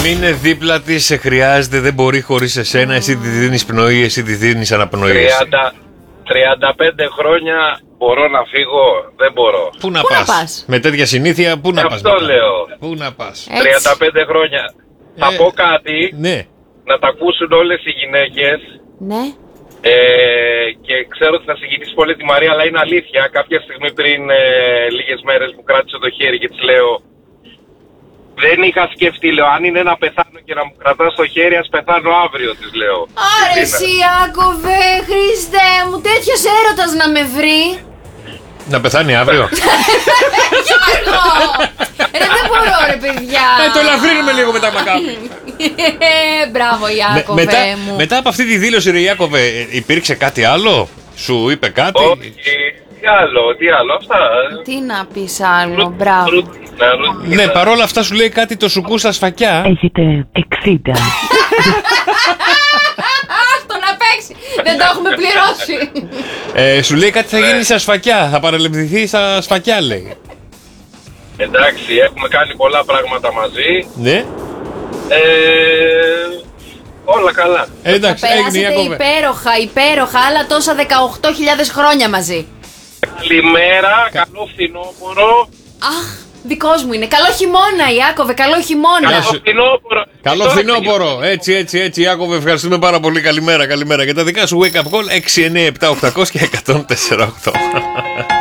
Μείνε δίπλα της, σε χρειάζεται, δεν μπορεί χωρίς εσένα. Εσύ τη δίνεις πνοή, εσύ τη δίνεις αναπνοή. 35 χρόνια μπορώ να φύγω, δεν μπορώ. Πού να πας? Με τέτοια συνήθεια, πού να πας? Αυτό λέω. Πού να πας? 35 χρόνια. Θα πω κάτι, ναι. Να τα ακούσουν όλες οι γυναίκες. Ναι. Και ξέρω ότι θα συγκινήσει πολύ τη Μαρία, αλλά είναι αλήθεια. Κάποια στιγμή πριν λίγες μέρες μου κράτησε το χέρι και της λέω, δεν είχα σκεφτεί, λέω, αν είναι να πεθάνω και να μου κρατάς το χέρι, ας πεθάνω αύριο, της λέω. Άρε εσύ Ιάκωβε, Χριστέ μου, τέτοιος έρωτας να με βρει. Να πεθάνει αύριο. Γιώργο! Δεν μπορώ ρε παιδιά. Το ελαφρύνουμε λίγο μετά μακάβρι. Μπράβο Ιάκωβε μου. Μετά από αυτή τη δήλωση ρε Ιάκωβε, υπήρξε κάτι άλλο? Σου είπε κάτι? Όχι, τι άλλο, αυτά. Τι να πεις άλλο, μπράβο. Ναι, παρόλα αυτά σου λέει κάτι το σουκού στα σφακιά. Έχετε 60. Αυτό να παίξει. Δεν το έχουμε πληρώσει. Σου λέει κάτι θα γίνει στα σφακιά. Θα παρελευθυνθεί στα σφακιά λέει. Εντάξει, έχουμε κάνει πολλά πράγματα μαζί. Ναι. Όλα καλά. Εντάξει, έγινε υπέροχα, άλλα τόσα 18.000 χρόνια μαζί. Καλημέρα, καλό φθινόπωρο. Αχ, δικός μου είναι. Καλό χειμώνα Ιάκωβε, καλό χειμώνα. Καλό φθινόπωρο. Έτσι Ιάκωβε, ευχαριστούμε πάρα πολύ. Καλημέρα. Και τα δικά σου wake up call 697 800 και 104 8.